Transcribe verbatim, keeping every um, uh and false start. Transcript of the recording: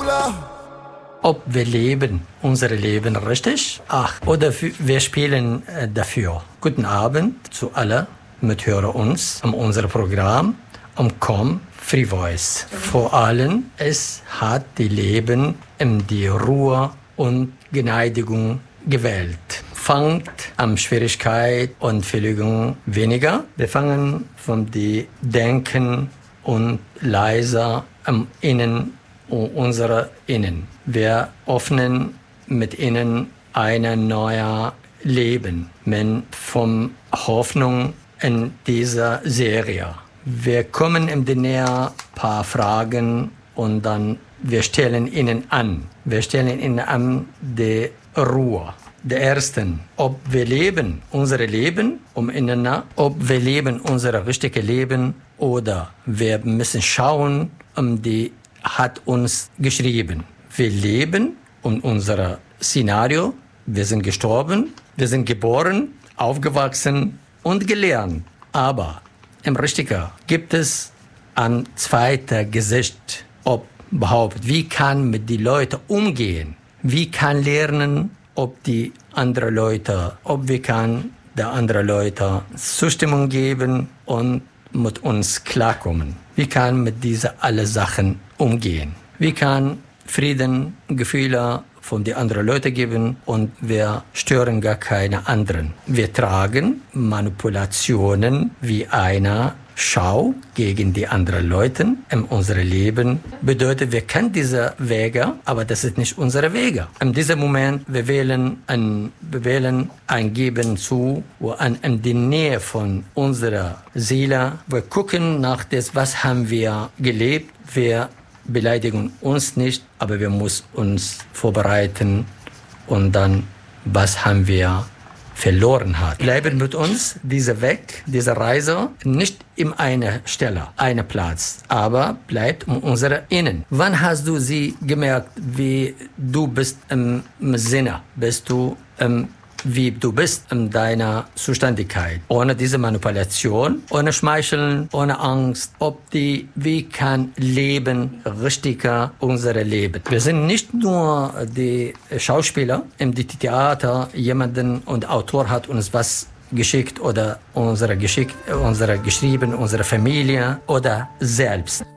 Ob wir leben unser Leben richtig, ach, oder wir spielen äh, dafür. Guten Abend zu allen Mithörer uns um unser Programm um Com Free Voice. Vor allem, es hat die Leben in die Ruhe und Gneidigung gewählt. Fangt an Schwierigkeit und Verlegung weniger. Wir fangen von die Denken und leiser am Innen unserer Innen. Wir öffnen mit ihnen ein neues Leben, mit von Hoffnung in dieser Serie. Wir kommen in die Nähe ein paar Fragen und dann wir stellen ihnen an. Wir stellen ihnen an die Ruhe. Der ersten, ob wir leben unser Leben um innen, ob wir leben unser richtiges Leben oder wir müssen schauen, um die hat uns geschrieben. Wir leben um unser Szenario. Wir sind gestorben, wir sind geboren, aufgewachsen und gelernt. Aber im Richtigen gibt es ein zweites Gesicht, ob überhaupt, wie kann mit den Leuten umgehen? Wie kann lernen, ob die anderen Leute, ob wir kann der anderen Leute Zustimmung geben und mit uns klarkommen. Wie kann mit diesen alle Sachen umgehen? Wie kann Frieden, Gefühle von den anderen Leuten geben und wir stören gar keine anderen. Wir tragen Manipulationen wie eine Schau gegen die anderen Leute in unserem Leben. Bedeutet, wir kennen diese Wege, aber das ist nicht unsere Wege. In diesem Moment, wir wählen ein, wir wählen ein Geben zu, wo an, in die Nähe von unserer Seele, wir gucken nach das, was haben wir gelebt, wir beleidigen uns nicht, aber wir müssen uns vorbereiten und dann, was haben wir verloren hat. Bleiben mit uns dieser Weg, diese Reise, nicht in einer Stelle, einer Platz, aber bleibt in unserer Innen. Wann hast du sie gemerkt, wie du bist im Sinne, bist du im wie du bist in deiner Zuständigkeit. Ohne diese Manipulation, ohne Schmeicheln, ohne Angst, ob die, wie kann Leben richtiger unser Leben. Wir sind nicht nur die Schauspieler im Theater, jemanden und Autor hat uns was geschickt oder unsere geschickt, unsere geschrieben, unsere Familie oder selbst.